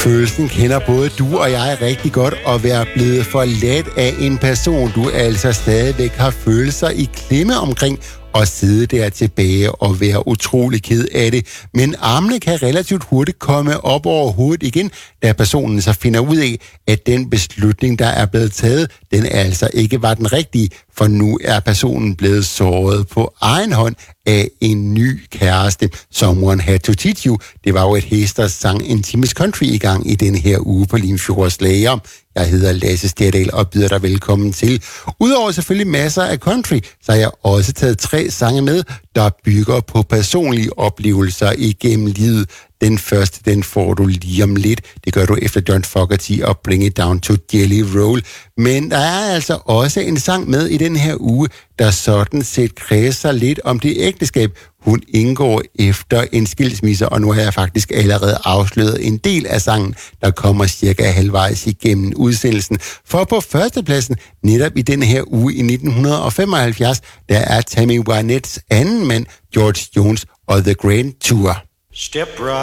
Følelsen kender både du og jeg rigtig godt, at være blevet forladt af en person, du altså stadigvæk har følelser i klemme omkring, og sidde der tilbage og være utrolig ked af det. Men armene kan relativt hurtigt komme op over hovedet igen, da personen så finder ud af, at den beslutning, der er blevet taget, den altså ikke var den rigtige, for nu er personen blevet såret på egen hånd af en ny kæreste. Someone Had to Teach You. Det var jo et Hesters sang Intimates Country i gang i denne her uge på Limfjords Slager. Jeg hedder Lasse Stjerdal og byder dig velkommen til. Udover selvfølgelig masser af country, så har jeg også taget 3 sange med, der bygger på personlige oplevelser igennem livet. Den første, den får du lige om lidt. Det gør du efter John Fogerty og Bring It Down to Jelly Roll. Men der er altså også en sang med i den her uge, der sådan set kredser lidt om det ægteskab, hun indgår efter en skilsmisse, og nu har jeg faktisk allerede afsløret en del af sangen, der kommer cirka halvvejs igennem udsendelsen. For på førstepladsen, netop i denne her uge i 1975, der er Tammy Wynette's anden mand, George Jones og The Grand Tour. Step right